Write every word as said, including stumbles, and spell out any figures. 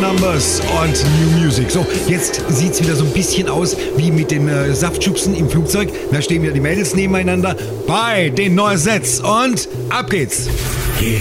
Numbers und New Music. So, jetzt sieht's wieder so ein bisschen aus wie mit den äh, Saftschubsen im Flugzeug. Da stehen wieder die Mädels nebeneinander bei den neuen Sets und ab geht's.